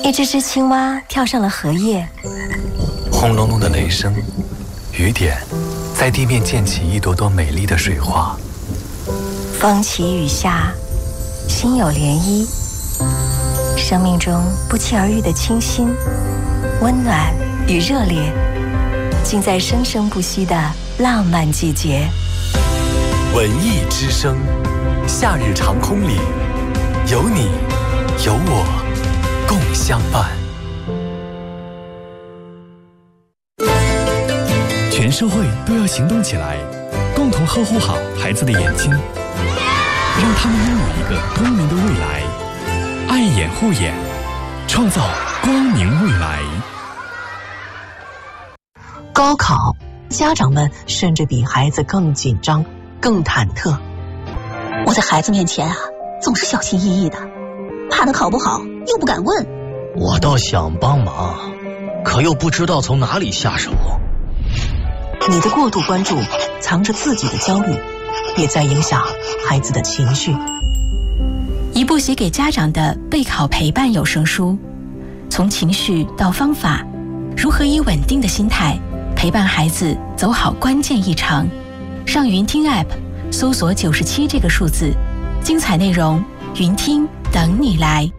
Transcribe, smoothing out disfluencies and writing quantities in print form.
一只青蛙跳上了荷叶， 轰隆隆的雷声，雨点在地面溅起一朵朵美丽的水花。 风起雨下，心有涟漪。生命中不期而遇的清新、温暖与热烈，尽在生生不息的浪漫季节。 文艺之声，夏日长空里，有你有我共相伴。 全社会都要行动起来，共同呵护好孩子的眼睛，让他们拥有一个光明的未来。爱眼护眼，创造光明未来。 高考，家长们甚至比孩子更紧张、更忐忑。 我在孩子面前总是小心翼翼的，怕他考不好，又不敢问。 我倒想帮忙，可又不知道从哪里下手。 你的过度关注，藏着自己的焦虑，也在影响孩子的情绪。 一部写给家长的备考陪伴有声书，从情绪到方法，如何以稳定的心态陪伴孩子走好关键一程。上云听 App 搜索97这个数字，精彩内容云听等你来。